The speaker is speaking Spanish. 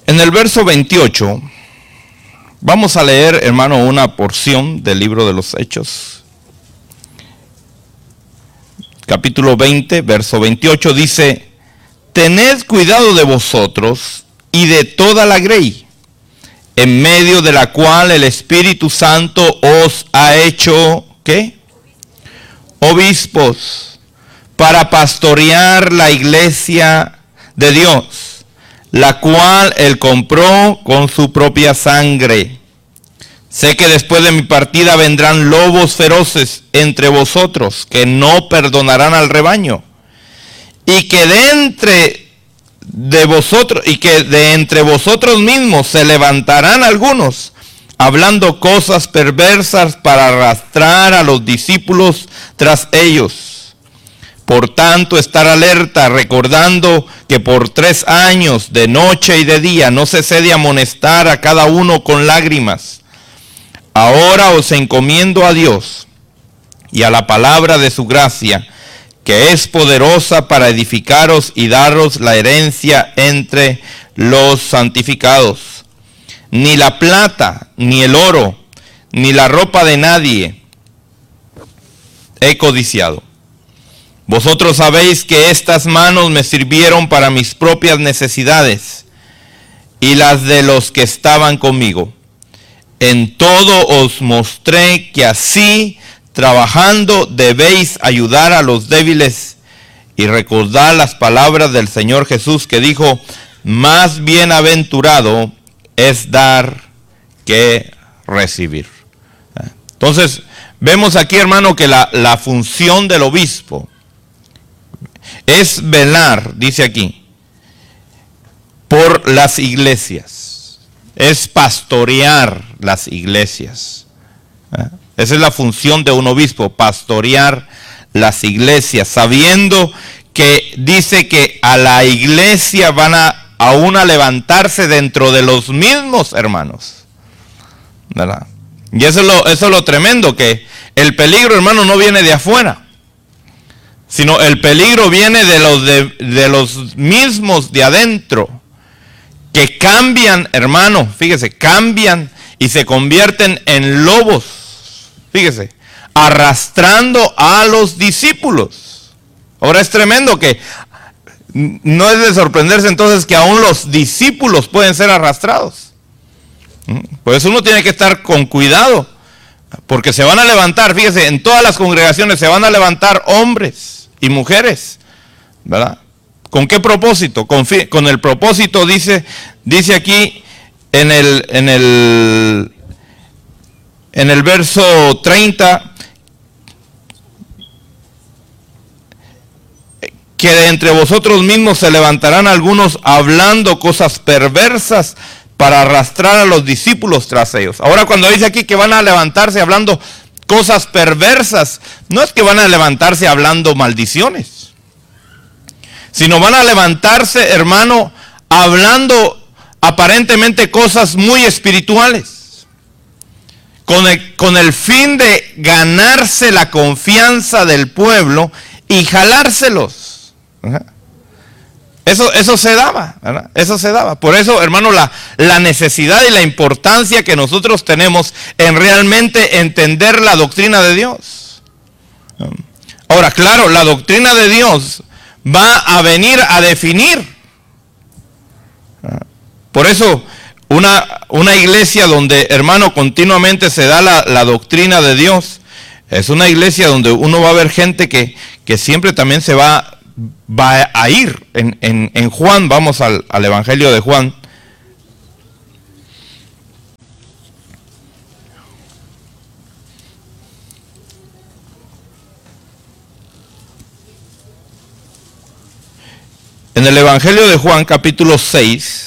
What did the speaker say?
En el verso 28, vamos a leer, hermano, una porción del libro de los Hechos. Capítulo 20, verso 28 dice: tened cuidado de vosotros y de toda la grey, en medio de la cual el Espíritu Santo os ha hecho, ¿qué? Obispos, para pastorear la iglesia de Dios, la cual él compró con su propia sangre. Sé que después de mi partida vendrán lobos feroces entre vosotros, que no perdonarán al rebaño, y que de entre vosotros mismos se levantarán algunos, hablando cosas perversas para arrastrar a los discípulos tras ellos. Por tanto, estar alerta, recordando que por 3 años, de noche y de día, no cesé de amonestar a cada uno con lágrimas. Ahora os encomiendo a Dios y a la palabra de su gracia, que es poderosa para edificaros y daros la herencia entre los santificados. Ni la plata, ni el oro, ni la ropa de nadie he codiciado. Vosotros sabéis que estas manos me sirvieron para mis propias necesidades y las de los que estaban conmigo. En todo os mostré que así, trabajando, debéis ayudar a los débiles y recordar las palabras del Señor Jesús, que dijo: más bienaventurado es dar que recibir. Entonces, vemos aquí, hermano, que la función del obispo es velar, dice aquí, por las iglesias. Es pastorear las iglesias. Esa es la función de un obispo, pastorear las iglesias, sabiendo que dice que a la iglesia van aún a levantarse dentro de los mismos hermanos, ¿verdad? Y eso es lo tremendo, que el peligro, hermano, no viene de afuera, sino el peligro viene de los mismos de adentro, que cambian, hermano, fíjese, cambian y se convierten en lobos, fíjese, arrastrando a los discípulos. Ahora es tremendo que no es de sorprenderse entonces que aún los discípulos pueden ser arrastrados. Por eso uno tiene que estar con cuidado, porque se van a levantar, fíjese, en todas las congregaciones se van a levantar hombres y mujeres, ¿verdad? ¿Con qué propósito? Con el propósito, dice aquí en el verso 30, que de entre vosotros mismos se levantarán algunos hablando cosas perversas para arrastrar a los discípulos tras ellos. Ahora, cuando dice aquí que van a levantarse hablando cosas perversas, no es que van a levantarse hablando maldiciones, sino van a levantarse, hermano, hablando aparentemente cosas muy espirituales, con el fin de ganarse la confianza del pueblo y jalárselos. Eso se daba, ¿verdad? Eso se daba. Por eso, hermano, la necesidad y la importancia que nosotros tenemos en realmente entender la doctrina de Dios. Ahora, claro, la doctrina de Dios va a venir a definir. Por eso, una iglesia donde, hermano, continuamente se da la doctrina de Dios, es una iglesia donde uno va a ver gente que siempre también se va a ir. En Juan, vamos al Evangelio de Juan. En el Evangelio de Juan, capítulo 6,